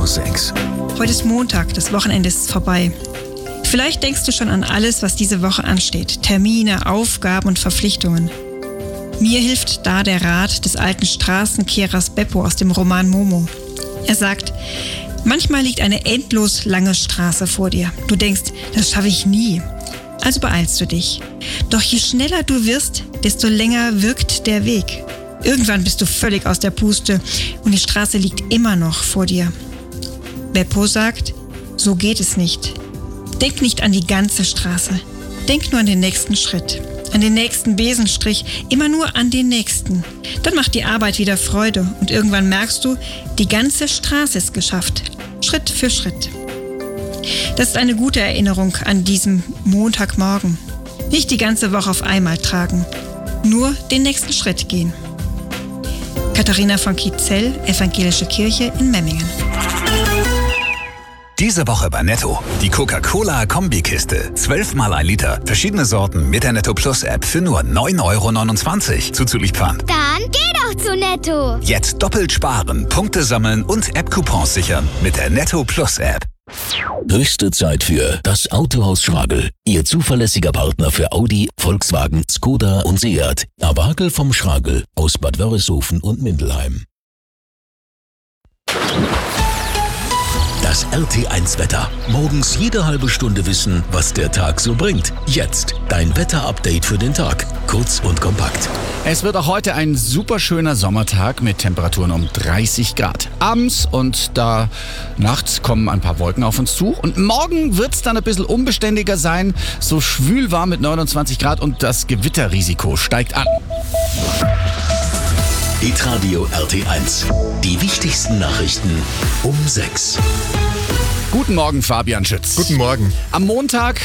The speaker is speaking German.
6. Heute ist Montag, das Wochenende ist vorbei. Vielleicht denkst du schon an alles, was diese Woche ansteht. Termine, Aufgaben und Verpflichtungen. Mir hilft da der Rat des alten Straßenkehrers Beppo aus dem Roman Momo. Er sagt, manchmal liegt eine endlos lange Straße vor dir. Du denkst, das schaffe ich nie. Also beeilst du dich. Doch je schneller du wirst, desto länger wirkt der Weg. Irgendwann bist du völlig aus der Puste und die Straße liegt immer noch vor dir. Beppo sagt, so geht es nicht. Denk nicht an die ganze Straße. Denk nur an den nächsten Schritt. An den nächsten Besenstrich. Immer nur an den nächsten. Dann macht die Arbeit wieder Freude. Und irgendwann merkst du, die ganze Straße ist geschafft. Schritt für Schritt. Das ist eine gute Erinnerung an diesem Montagmorgen. Nicht die ganze Woche auf einmal tragen. Nur den nächsten Schritt gehen. Katharina von Kietzell, Evangelische Kirche in Memmingen. Diese Woche bei Netto. Die Coca-Cola-Kombikiste. 12 mal 1 Liter. Verschiedene Sorten mit der Netto Plus App für nur 9,29 € zuzüglich Pfand. Dann geh doch zu Netto. Jetzt doppelt sparen, Punkte sammeln und App-Coupons sichern mit der Netto Plus App. Höchste Zeit für das Autohaus Schragel. Ihr zuverlässiger Partner für Audi, Volkswagen, Skoda und Seat. Awagel vom Schragel aus Bad Wörishofen und Mindelheim. Das RT1-Wetter. Morgens jede halbe Stunde wissen, was der Tag so bringt. Jetzt dein Wetter-Update für den Tag. Kurz und kompakt. Es wird auch heute ein super schöner Sommertag mit Temperaturen um 30 Grad. Abends und da nachts kommen ein paar Wolken auf uns zu. Und morgen wird es dann ein bisschen unbeständiger sein. So schwül warm mit 29 Grad und das Gewitterrisiko steigt an. Hitradio RT1. Die wichtigsten Nachrichten um 6. Guten Morgen, Fabian Schütz. Guten Morgen. Am Montag